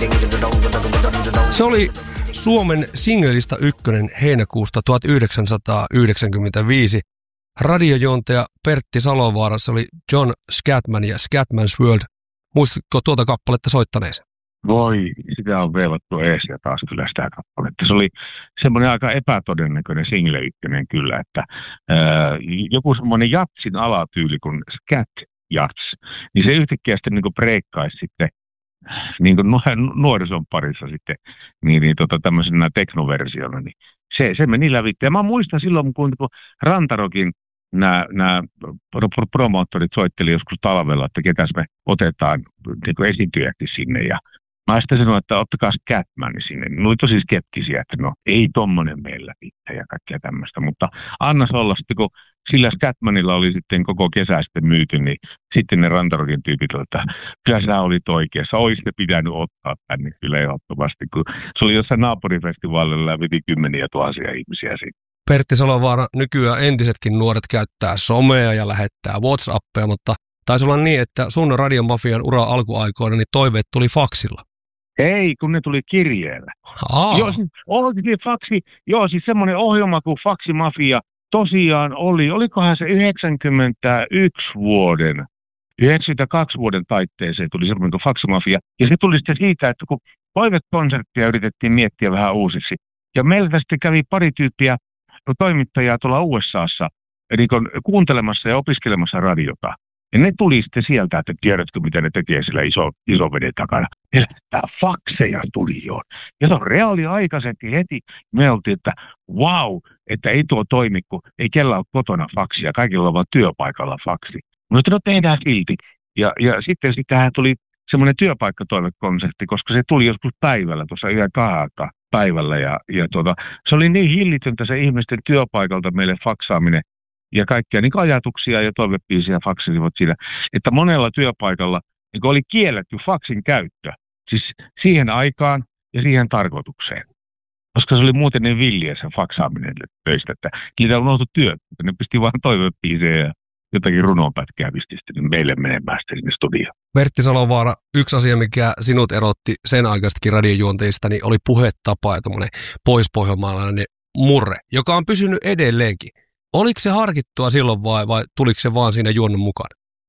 Se oli Suomen singlelista ykkönen heinäkuusta 1995. Radiojuontaja Pertti Salovaara, se oli John Scatman ja Scatman's World. Muistatko tuota kappaletta soittaneeseen? Voi, sitä on veivattu ees ja taas kyllä sitä kappaletta. Se oli semmoinen aika epätodennäköinen single ykkönen kyllä, että joku semmoinen jatsin alatyyli kuin Scat Jats, niin se yhtäkkiä sitten niin kuin breikkaisi sitten niin kuin nuorison parissa sitten tämmöisenä teknoversiona, niin se meni lävitse. Ja mä muistan silloin, kun Rantarokin nämä promoottorit soitteli joskus talvella, että ketäs me otetaan niin esiintyjäksi sinne. Ja mä sitten sanoin, että ottakaa Scatman sinne. Ne oli tosi skeptisiä, että no ei tommonen meillä pitää ja kaikkea tämmöistä. Mutta annas olla sitten, kun sillä Scatmanilla oli sitten koko kesä sitten myyty, niin sitten ne Rantarokin tyypit, että kyllä sinä olit oikeassa. Oisitte pitänyt ottaa tänne kyllä ehdottomasti, kun se oli jossain naapurifestivaalilla ja veti 10 000 ihmisiä siitä. Pertti Salovaara, nykyään entisetkin nuoret käyttää somea ja lähettää WhatsAppia, mutta taisi olla niin, että sun Radiomafian ura alkuaikoina niin toiveet tuli faksilla. Ei, kun ne tuli kirjeellä. Joo, siis faksi, siis semmoinen ohjelma kuin Faksimafia tosiaan oli, olikohan se 92 vuoden taitteeseen tuli semmoinen kuin Faksimafia. Ja se tuli sitten siitä, että kun toivekonserttia yritettiin miettiä vähän uusiksi. Ja meiltä sitten kävi pari tyyppiä toimittajaa tuolla USAssa, eli kuuntelemassa ja opiskelemassa radiota. Ja ne tuli sitten sieltä, että tiedätkö, mitä ne tekee sillä iso veden takana. Tämä fakseja tuli jo. Ja se on reaaliaikaisesti heti. Me oltiin, että vau, että ei tuo toimi, kun ei kellään ole kotona faksia. Kaikilla on vaan työpaikalla faksi. Mutta no tehdään silti. Ja sitten tähän tuli semmoinen työpaikkatoimekonsertti, koska se tuli joskus päivällä, tuossa yhden kahdelta päivällä. Ja se oli niin hillitöntä se ihmisten työpaikalta meille faksaaminen. Ja kaikkia niin ajatuksia ja toivepiisiä faksisivat siinä, että monella työpaikalla niin oli kielletty faksin käyttö. Siis siihen aikaan ja siihen tarkoitukseen. Koska se oli muuten niin villiä se faksaaminen töistä, että niitä on unohtu työt. Ne pisti vaan toivepiisejä ja jotakin runonpätkää pisti sitten meille menemään sinne studioon. Pertti Salovaara, yksi asia, mikä sinut erotti sen aikaistakin radiojuonteista, niin oli puhetapa ja tommoinen poispohjelmaalainen murre, joka on pysynyt edelleenkin. Oliko se harkittua silloin vai tuliko se vaan siinä juonnon mukaan?